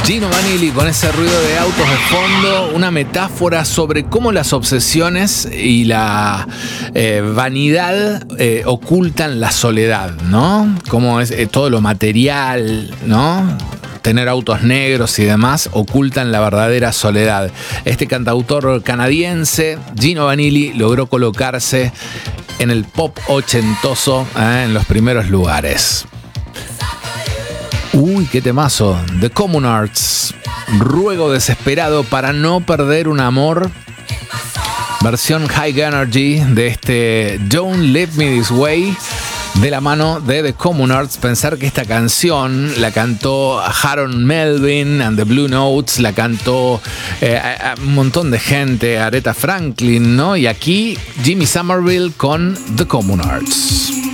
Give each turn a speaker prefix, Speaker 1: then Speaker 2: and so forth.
Speaker 1: Gino Vanilli con ese ruido de autos de fondo, una metáfora sobre cómo las obsesiones y la vanidad ocultan la soledad, ¿no? Cómo es todo lo material, ¿no? Tener autos negros y demás ocultan la verdadera soledad. Este cantautor canadiense, Gino Vanilli, logró colocarse en el pop ochentoso, en los primeros lugares. Uy, qué temazo. The Communards, ruego desesperado para no perder un amor. Versión High Energy de este Don't Leave Me This Way, de la mano de The Communards. Pensar que esta canción la cantó Harold Melvin and the Blue Notes, la cantó un montón de gente, Aretha Franklin, ¿no? Y aquí Jimmy Somerville con The Communards.